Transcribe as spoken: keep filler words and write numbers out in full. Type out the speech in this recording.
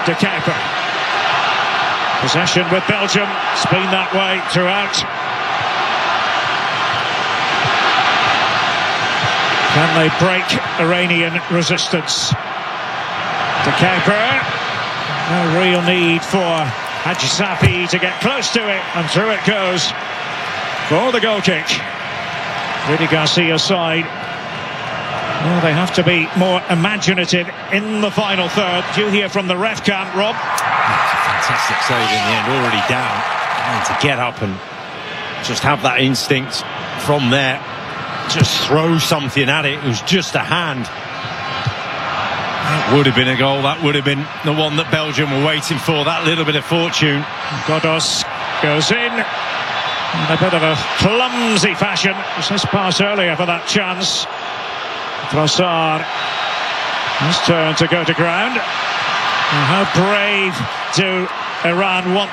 De Kuyper. Possession with Belgium. It's been that way throughout. Can they break Iranian resistance? De Kuyper. No real need for Haji Safi to get close to it, and through it goes for the goal kick. Rudy Garcia's side. Well, they have to be more imaginative in the final third. Do you hear from the ref camp, Rob? That's a fantastic save in the end, already down. And to get up and just have that instinct from there, just throw something at it. It was just a hand. That would have been a goal. That would have been the one that Belgium were waiting for. That little bit of fortune. Ghoddos goes in in a bit of a clumsy fashion. It was his pass earlier for that chance. Trossard, his turn to go to ground. And how brave do Iran want